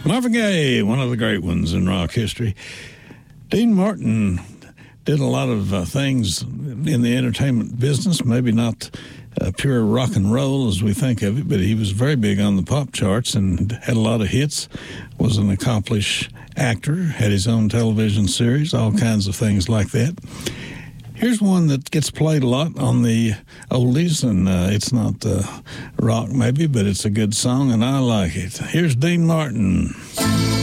Marvin Gaye, one of the great ones in rock history. Dean Martin did a lot of things in the entertainment business, maybe not pure rock and roll as we think of it, but he was very big on the pop charts and had a lot of hits, was an accomplished actor, had his own television series, all kinds of things like that. Here's one that gets played a lot on the oldies, and it's not rock maybe, but it's a good song, and I like it. Here's Dean Martin.